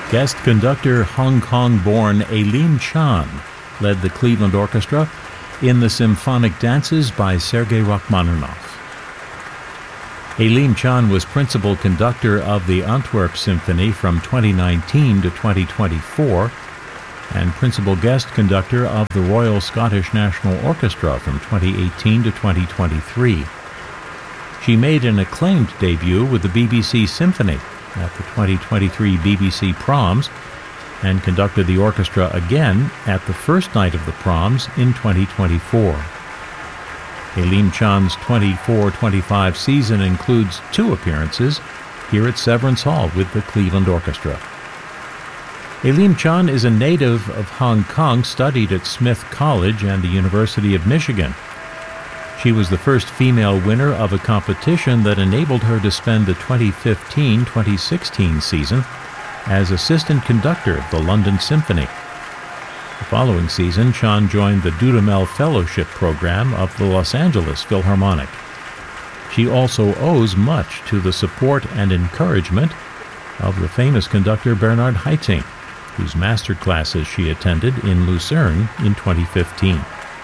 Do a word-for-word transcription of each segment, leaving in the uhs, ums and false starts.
Guest conductor Hong Kong-born Aleem Chan led the Cleveland Orchestra in the Symphonic Dances by Sergei Rachmaninoff. Aleem Chan was principal conductor of the Antwerp Symphony from twenty nineteen to twenty twenty-four and principal guest conductor of the Royal Scottish National Orchestra from twenty eighteen to twenty twenty-three. She made an acclaimed debut with the B B C Symphony at the twenty twenty-three B B C Proms and conducted the orchestra again at the first night of the Proms in twenty twenty-four. Aleem Chan's twenty-four twenty-five season includes two appearances here at Severance Hall with the Cleveland Orchestra. Aleem Chan is a native of Hong Kong, studied at Smith College and the University of Michigan. She was the first female winner of a competition that enabled her to spend the twenty fifteen twenty sixteen season as assistant conductor of the London Symphony. The following season, Chan joined the Dudamel Fellowship Program of the Los Angeles Philharmonic. She also owes much to the support and encouragement of the famous conductor Bernard Haitink, whose master classes she attended in Lucerne in twenty fifteen.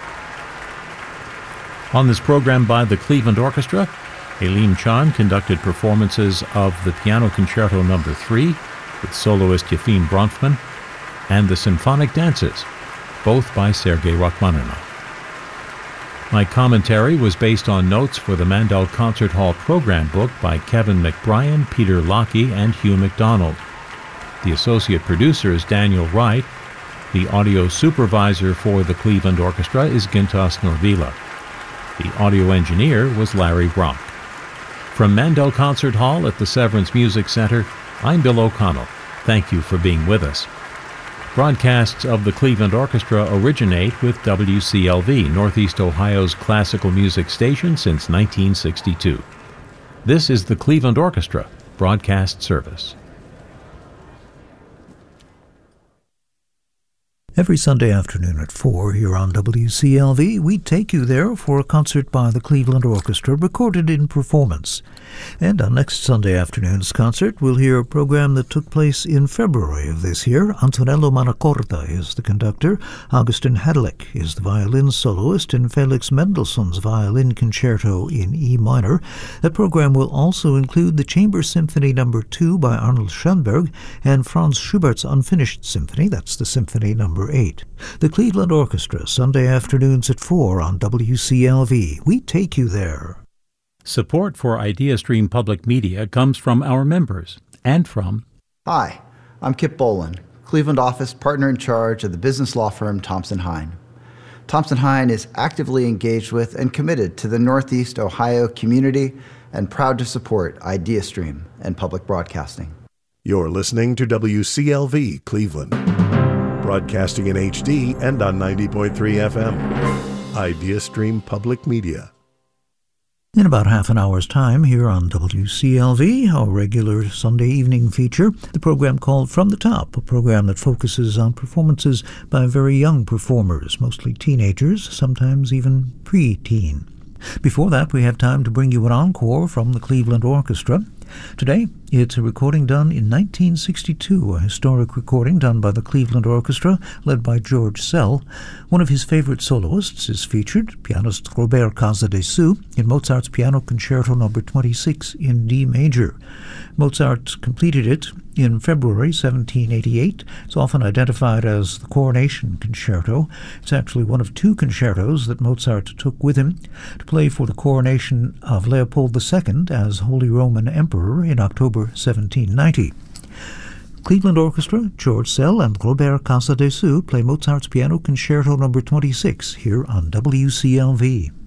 On this program by the Cleveland Orchestra, Aleem Chan conducted performances of the Piano Concerto Number three with soloist Yefim Bronfman and the Symphonic Dances, both by Sergei Rachmaninoff. My commentary was based on notes for the Mandel Concert Hall program book by Kevin McBrien, Peter Lockey, and Hugh MacDonald. The associate producer is Daniel Wright. The audio supervisor for the Cleveland Orchestra is Gintas Norvila. The audio engineer was Larry Brock. From Mandel Concert Hall at the Severance Music Center, I'm Bill O'Connell. Thank you for being with us. Broadcasts of the Cleveland Orchestra originate with W C L V, Northeast Ohio's classical music station since nineteen sixty-two. This is the Cleveland Orchestra broadcast service. Every Sunday afternoon at four here on W C L V, we take you there for a concert by the Cleveland Orchestra recorded in performance. And on next Sunday afternoon's concert, we'll hear a program that took place in February of this year. Antonello Manacorda is the conductor, Augustin Hadlick is the violin soloist, and Felix Mendelssohn's Violin Concerto in E minor. That program will also include the Chamber Symphony Number two by Arnold Schoenberg and Franz Schubert's Unfinished Symphony, that's the Symphony Number eight. The Cleveland Orchestra, Sunday afternoons at four on W C L V. We take you there. Support for IdeaStream Public Media comes from our members and from... Hi, I'm Kip Bolin, Cleveland office partner in charge of the business law firm Thompson Hine. Thompson Hine is actively engaged with and committed to the Northeast Ohio community and proud to support IdeaStream and public broadcasting. You're listening to W C L V Cleveland, broadcasting in H D and on ninety point three F M. IdeaStream Public Media. In about half an hour's time here on W C L V, our regular Sunday evening feature, the program called From the Top, a program that focuses on performances by very young performers, mostly teenagers, sometimes even pre-teen. Before that, we have time to bring you an encore from the Cleveland Orchestra. Today, it's a recording done in nineteen sixty-two, a historic recording done by the Cleveland Orchestra, led by George Szell. One of his favorite soloists is featured, pianist Robert Casadesus, in Mozart's Piano Concerto Number twenty-six in D major. Mozart completed it in February seventeen eighty-eight. It's often identified as the Coronation Concerto. It's actually one of two concertos that Mozart took with him to play for the coronation of Leopold the Second as Holy Roman Emperor in October seventeen ninety. Cleveland Orchestra, George Szell, and Robert Casadesus play Mozart's Piano Concerto Number twenty-six here on W C L V.